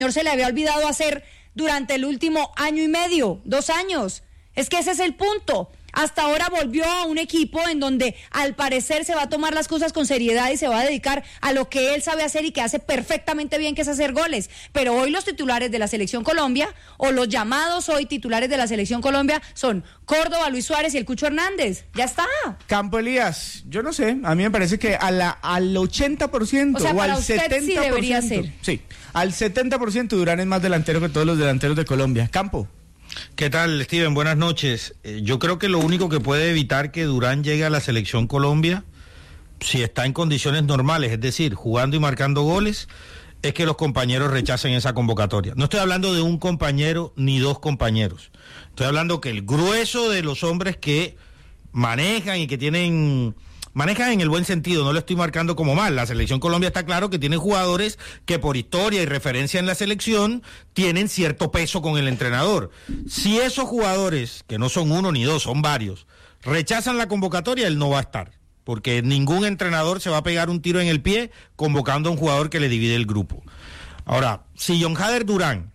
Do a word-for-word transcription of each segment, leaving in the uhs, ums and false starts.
no se le había olvidado hacer durante el último año y medio, dos años. Es que ese es el punto. Hasta ahora volvió a un equipo en donde al parecer se va a tomar las cosas con seriedad y se va a dedicar a lo que él sabe hacer y que hace perfectamente bien, que es hacer goles. Pero hoy los titulares de la Selección Colombia, o los llamados hoy titulares de la Selección Colombia, son Córdoba, Luis Suárez y el Cucho Hernández. Ya está. Campo Elías, yo no sé, a mí me parece que a la, al ochenta por ciento o, sea, o al usted setenta por ciento. Sí debería ser. Sí, al setenta por ciento Durán es más delantero que todos los delanteros de Colombia. Campo. ¿Qué tal, Steven? Buenas noches. Eh, yo creo que lo único que puede evitar que Durán llegue a la Selección Colombia, si está en condiciones normales, es decir, jugando y marcando goles, es que los compañeros rechacen esa convocatoria. No estoy hablando de un compañero ni dos compañeros. Estoy hablando que el grueso de los hombres que manejan y que tienen... Manejan en el buen sentido, no lo estoy marcando como mal. La Selección Colombia está claro que tiene jugadores que por historia y referencia en la selección tienen cierto peso con el entrenador. Si esos jugadores, que no son uno ni dos, son varios, rechazan la convocatoria, él no va a estar. Porque ningún entrenador se va a pegar un tiro en el pie convocando a un jugador que le divide el grupo. Ahora, si John Hader Durán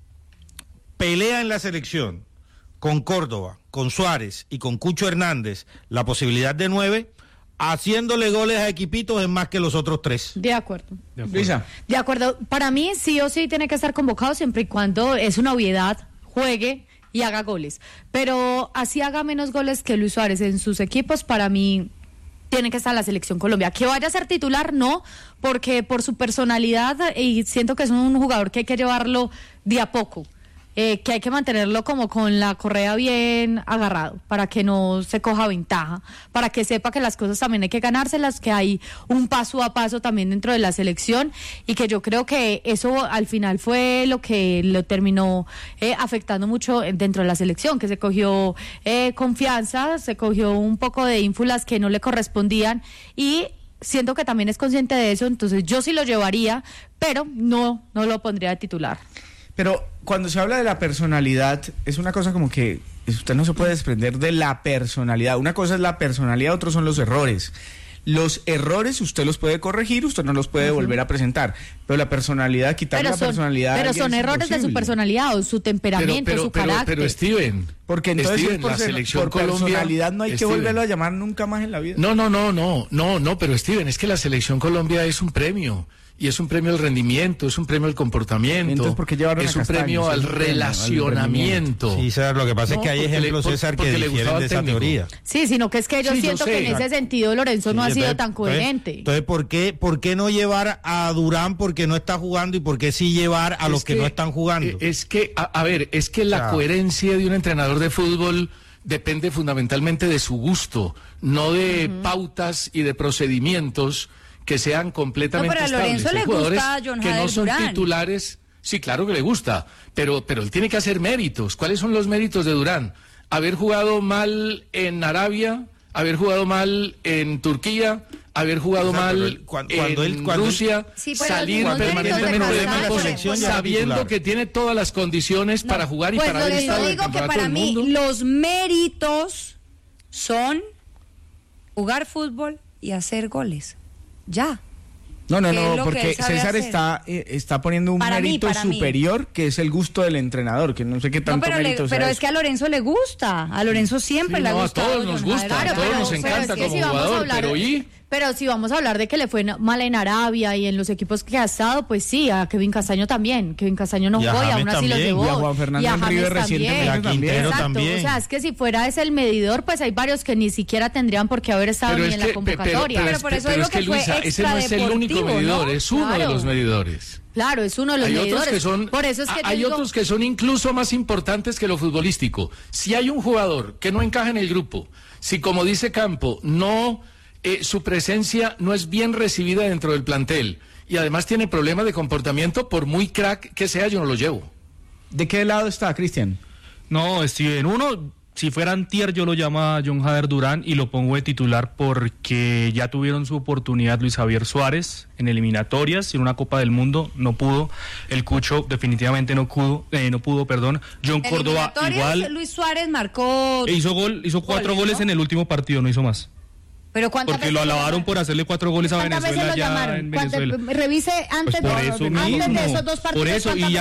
pelea en la selección con Córdoba, con Suárez y con Cucho Hernández la posibilidad de nueve, haciéndole goles a equipitos es más que los otros tres. De acuerdo. De acuerdo. Lisa. De acuerdo. Para mí sí o sí tiene que estar convocado siempre y cuando es una obviedad, juegue y haga goles. Pero así haga menos goles que Luis Suárez en sus equipos, para mí tiene que estar en la Selección Colombia. Que vaya a ser titular, no, porque por su personalidad, y siento que es un jugador que hay que llevarlo de a poco. Eh, que hay que mantenerlo como con la correa bien agarrado para que no se coja ventaja, para que sepa que las cosas también hay que ganárselas, que hay un paso a paso también dentro de la selección, y que yo creo que eso al final fue lo que lo terminó eh, afectando mucho dentro de la selección, que se cogió eh, confianza, se cogió un poco de ínfulas que no le correspondían, y siento que también es consciente de eso. Entonces yo sí lo llevaría, pero no, no lo pondría de titular. Pero cuando se habla de la personalidad, es una cosa como que usted no se puede desprender de la personalidad. Una cosa es la personalidad, otros son los errores. Los errores usted los puede corregir, usted no los puede uh-huh. volver a presentar, pero la personalidad, quitarle la son, personalidad... Pero son errores imposible. De su personalidad o su temperamento, pero, pero, su pero, carácter. Pero Steven, porque entonces Steven, por, la ser, selección por Colombia, personalidad no hay Steven. que volverlo a llamar nunca más en la vida. No, no, no, no, no, no, pero Steven, es que la selección Colombia es un premio. Y es un premio al rendimiento, es un premio al comportamiento, entonces, ¿por qué llevaron es a un premio Castaños? al relacionamiento. Sí, César, lo que pasa no, es que hay ejemplos, le, César, por, que difieren de esa técnico. teoría. Sí, sino que es que yo sí, siento yo que en ese sentido Lorenzo sí, no ha entonces, sido tan coherente. Entonces, entonces ¿por qué, ¿por qué no llevar a Durán porque no está jugando y por qué sí llevar a es los que, que no están jugando? Es que, a, a ver, es que la claro. coherencia de un entrenador de fútbol depende fundamentalmente de su gusto, no de uh-huh. pautas y de procedimientos que sean completamente no, pero a estables. Lorenzo le gusta a John que Hader no son Durán. Titulares, sí, claro que le gusta, pero, pero él tiene que hacer méritos. ¿Cuáles son los méritos de Durán? Haber jugado mal en Arabia, haber jugado mal en Turquía, haber jugado Exacto, mal él, cuando, en cuando él, cuando Rusia, él, sí, salir permanentemente de la selección sabiendo que tiene todas las condiciones no, para jugar y pues para haber estado en el campeonato del mundo. Pues yo digo que para mí los méritos son jugar fútbol y hacer goles. Ya. No, no, no, porque César está eh, está poniendo un para mérito mí, superior, mí. que es el gusto del entrenador, que no sé qué tanto no, pero mérito le, Pero es eso. que a Lorenzo le gusta, a Lorenzo siempre sí, le no, gusta. A todos nos gusta, claro, a todos pero, nos encanta es que como si jugador, hablar, pero ¿y...? Pero si vamos a hablar de que le fue mal en Arabia y en los equipos que ha estado, pues sí, a Kevin Castaño también. Kevin Castaño no jugó y aún así lo llevó. Y a Juan Fernando y a Enrique recientemente también. también. Exacto, también. O sea, es que si fuera ese el medidor, pues hay varios que ni siquiera tendrían por qué haber estado pero ni en que, la convocatoria. Pero, pero, pero por eso pero digo es que, que fue Luisa, ese no es el único medidor, ¿no? es uno claro. de los medidores. Claro, es uno de los hay medidores. Otros que son, por eso es que hay digo... otros que son incluso más importantes que lo futbolístico. Si hay un jugador que no encaja en el grupo, si como dice Campo, no... Eh, su presencia no es bien recibida dentro del plantel y además tiene problemas de comportamiento, por muy crack que sea, yo no lo llevo. ¿De qué lado está, Cristian? No, Steven, uno, si fuera antier yo lo llamo a John Hader Durán y lo pongo de titular porque ya tuvieron su oportunidad Luis Javier Suárez en eliminatorias, en una Copa del Mundo, no pudo, el Cucho definitivamente no pudo, eh, no pudo, perdón, John Córdoba igual. Luis Suárez marcó... E hizo gol, hizo cuatro goles, goles ¿no? en el último partido, no hizo más. Pero ¿cuántas Porque veces lo lo alabaron llamaron? por hacerle cuatro goles a ¿Cuántas veces Venezuela lo ya llamaron? en ¿Cuántas- Venezuela. Revise antes, Pues por de, eso antes mismo, de esos dos partidos. por eso, y ¿cuántas ya